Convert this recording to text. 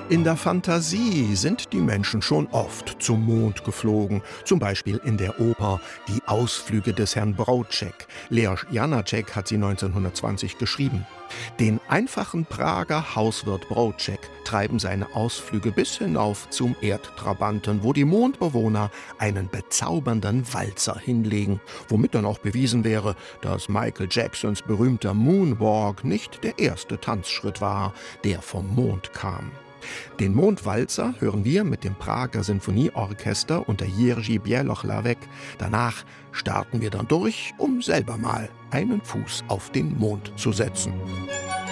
In der Fantasie sind die Menschen schon oft zum Mond geflogen, zum Beispiel in der Oper Die Ausflüge des Herrn Broadcheck. Leoš Janáček hat sie 1920 geschrieben. Den einfachen Prager Hauswirt Broadcheck treiben seine Ausflüge bis hinauf zum Erdtrabanten, wo die Mondbewohner einen bezaubernden Walzer hinlegen, womit dann auch bewiesen wäre, dass Michael Jacksons berühmter Moonwalk nicht der erste Tanzschritt war, der vom Mond kam. Den Mondwalzer hören wir mit dem Prager Sinfonieorchester unter Jiří Bělohlávek. Danach starten wir dann durch, um selber mal einen Fuß auf den Mond zu setzen.